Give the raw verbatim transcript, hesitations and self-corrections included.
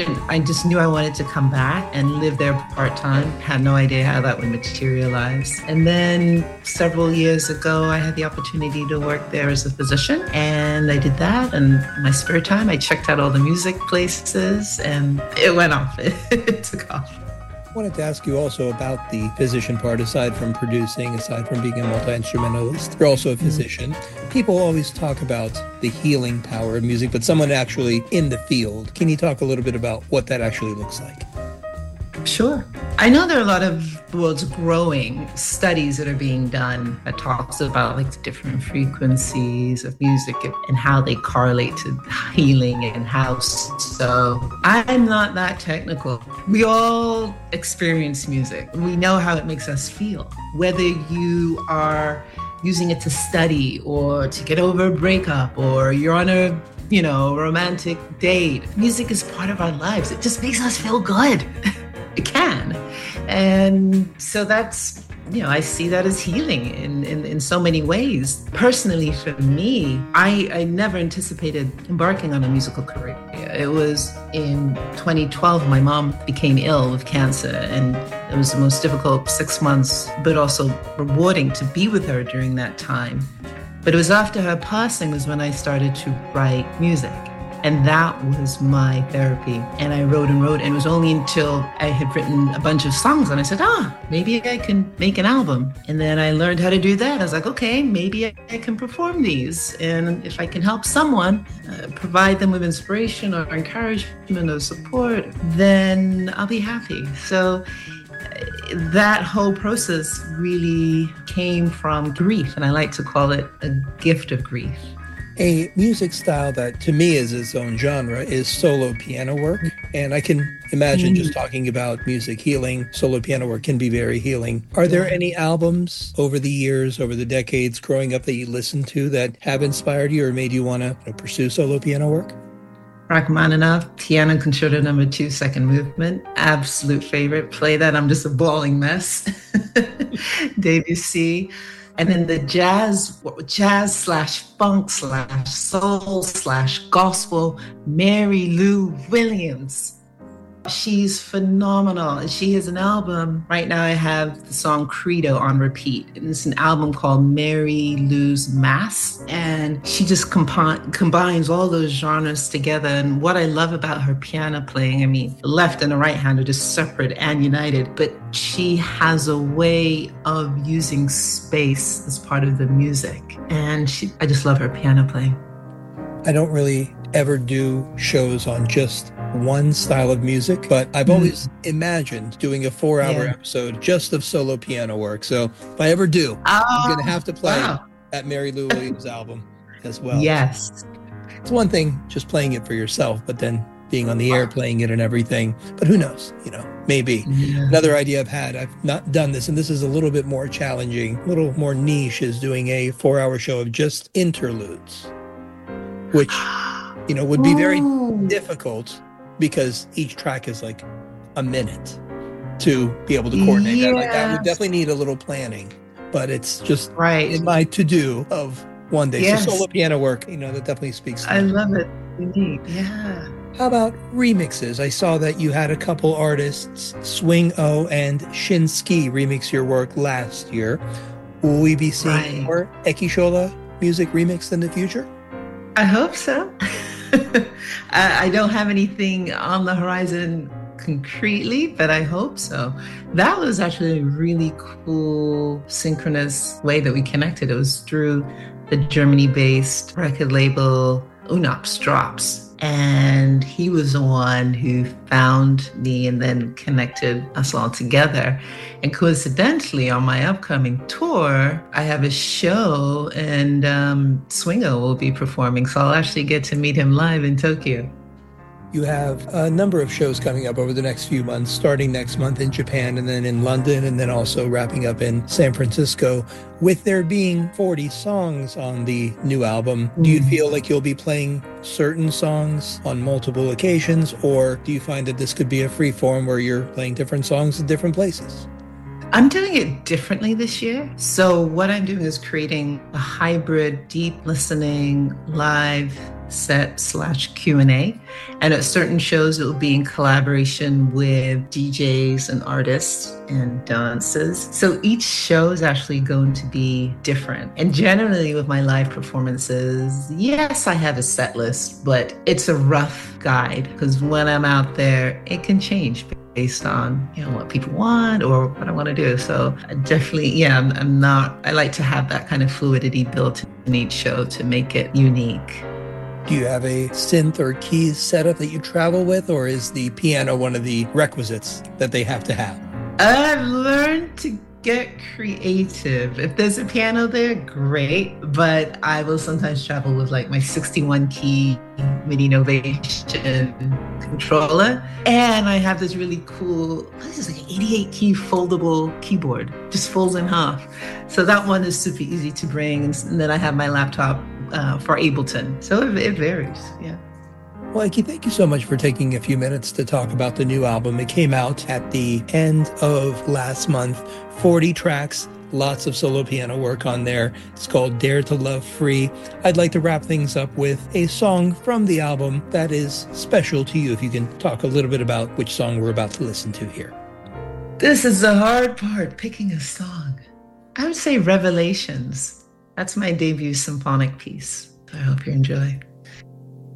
I just knew I wanted to come back and live there part-time. Had no idea how that would materialize. And then several years ago, I had the opportunity to work there as a physician, and I did that. And in my spare time, I checked out all the music places, and it went off. It took off. I wanted to ask you also about the physician part. Aside from producing, aside from being a multi-instrumentalist, you're also a physician. People always talk about the healing power of music, but someone actually in the field. Can you talk a little bit about what that actually looks like? Sure. I know there are a lot of the world's growing studies that are being done that talks about like the different frequencies of music and how they correlate to healing and how so. I'm not that technical. We all experience music. We know how it makes us feel. Whether you are using it to study or to get over a breakup or you're on a you know, romantic date. Music is part of our lives. It just makes us feel good. It can. And so that's, you know, I see that as healing in, in, in so many ways. Personally, for me, I, I never anticipated embarking on a musical career. It was in twenty twelve, my mom became ill with cancer, and it was the most difficult six months, but also rewarding to be with her during that time. But it was after her passing was when I started to write music. And that was my therapy. And I wrote and wrote. And it was only until I had written a bunch of songs and I said, ah, maybe I can make an album. And then I learned how to do that. I was like, okay, maybe I can perform these. And if I can help someone, uh, provide them with inspiration or encouragement or support, then I'll be happy. So that whole process really came from grief. And I like to call it a gift of grief. A music style that to me is its own genre is solo piano work. And I can imagine just talking about music healing, solo piano work can be very healing. Are there any albums over the years, over the decades growing up that you listened to that have inspired you or made you want to you know, pursue solo piano work? Rachmaninoff, Piano Concerto Number Two, Second Movement, absolute favorite. Play that, I'm just a bawling mess. Debussy. And then the jazz, jazz slash funk slash soul slash gospel, Mary Lou Williams. She's phenomenal. She has an album. Right now I have the song Credo on repeat. And it's an album called Mary Lou's Mass. And she just compi- combines all those genres together. And what I love about her piano playing, I mean, the left and the right hand are just separate and united, but she has a way of using space as part of the music. And she, I just love her piano playing. I don't really ever do shows on just one style of music, but I've always mm. imagined doing a four-hour yeah. episode just of solo piano work. So if I ever do, oh, I'm going to have to play wow. that Mary Lou Williams album as well. Yes. It's one thing just playing it for yourself, but then being on the air, playing it and everything. But who knows? You know, maybe. Yeah. Another idea I've had, I've not done this, and this is a little bit more challenging, a little more niche, is doing a four-hour show of just interludes, which, you know, would be very Ooh. difficult because each track is like a minute to be able to coordinate yes. that. Like that would definitely need a little planning, but it's just right in my to-do of one day. Yes. So solo piano work, you know, that definitely speaks to I me. love it. Indeed. Yeah. How about remixes? I saw that you had a couple artists, Swing O and Shinski, remix your work last year. Will we be seeing right. more Eki Shola music remixed in the future? I hope so. I, I don't have anything on the horizon concretely, but I hope so. That was actually a really cool synchronous way that we connected. It was through the Germany-based record label Unops Drops. And he was the one who found me and then connected us all together. And coincidentally, on my upcoming tour, I have a show and um, Swingo will be performing. So I'll actually get to meet him live in Tokyo. You have a number of shows coming up over the next few months, starting next month in Japan and then in London and then also wrapping up in San Francisco. With there being forty songs on the new album, mm. do you feel like you'll be playing certain songs on multiple occasions, or do you find that this could be a free form where you're playing different songs in different places? I'm doing it differently this year. So what I'm doing is creating a hybrid, deep listening, live set slash Q and A. And at certain shows, it will be in collaboration with D Js and artists and dances. So each show is actually going to be different. And generally with my live performances, yes, I have a set list, but it's a rough guide because when I'm out there, it can change based on, you know, what people want or what I want to do. So I definitely, yeah, I'm, I'm not, I like to have that kind of fluidity built in each show to make it unique. Do you have a synth or keys setup that you travel with, or is the piano one of the requisites that they have to have? I've learned to get creative. If there's a piano there, great. But I will sometimes travel with like my sixty-one key MIDI Novation controller. And I have this really cool, what is this, like an eighty-eight key foldable keyboard, just folds in half. So that one is super easy to bring. And then I have my laptop uh, for Ableton. So it, it varies, yeah. Well, Ike, thank you so much for taking a few minutes to talk about the new album. It came out at the end of last month, forty tracks, lots of solo piano work on there. It's called Dare to Love Free. I'd like to wrap things up with a song from the album that is special to you. If you can talk a little bit about which song we're about to listen to here. This is the hard part, picking a song. I would say Revelations. That's my debut symphonic piece. I hope you enjoy.